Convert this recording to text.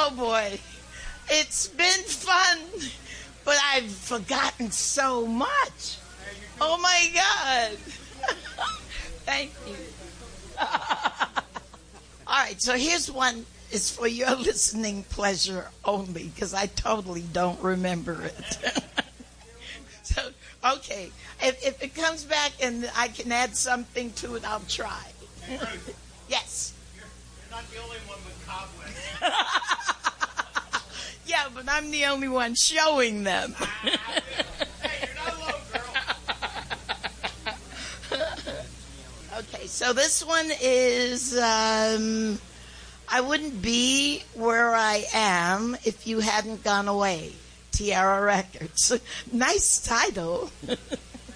Oh, boy. It's been fun, but I've forgotten so much. Oh, my God. Thank you. All right, so here's one. It's for your listening pleasure only, because I totally don't remember it. So, okay. If it comes back and I can add something to it, I'll try. Yes. You're not the only one with cobwebs. Yeah, but I'm the only one showing them. Hey, you're not alone, girl. Okay, so this one is, I wouldn't be where I am if you hadn't gone away. Tiara Records. Nice title.